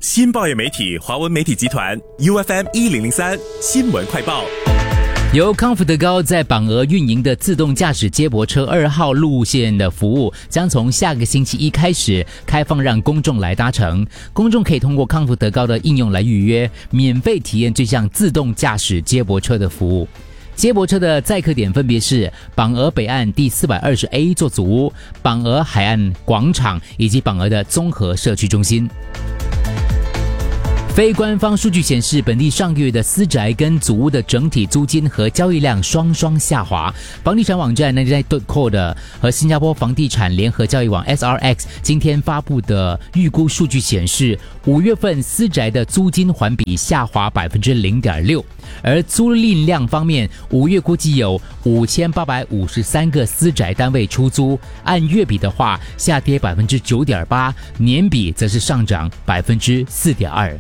新报业媒体华文媒体集团 UFM 1003新闻快报。 由康福德高在榜鹅运营的自动驾驶接驳车2号路线的服务，将从下个星期一开始开放让公众来搭乘。公众可以通过康福德高的应用来预约，免费体验这项自动驾驶接驳车的服务。接驳车的载客点分别是榜鹅北岸第420A 座组屋、榜鹅海岸广场以及榜鹅的综合社区中心。非官方数据显示，本地上个月的私宅跟祖屋的整体租金和交易量双双下滑。房地产网站 99.co 的和新加坡房地产联合交易网 SRX 今天发布的预估数据显示，5月份私宅的租金环比下滑 0.6%， 而租赁量方面，5月估计有5853个私宅单位出租，按月比的话下跌 9.8%， 年比则是上涨 4.2%。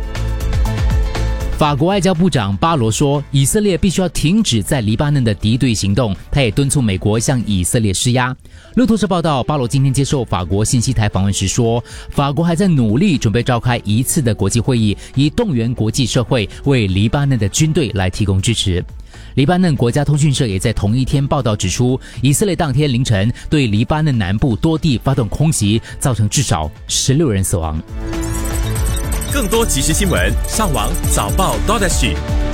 法国外交部长巴罗说，以色列必须要停止在黎巴嫩的敌对行动，他也敦促美国向以色列施压。路透社报道，巴罗今天接受法国信息台访问时说，法国还在努力准备召开一次的国际会议，以动员国际社会为黎巴嫩的军队来提供支持。黎巴嫩国家通讯社也在同一天报道指出，以色列当天凌晨对黎巴嫩南部多地发动空袭，造成至少16人死亡。 更多即时新闻，上网早报 .SG。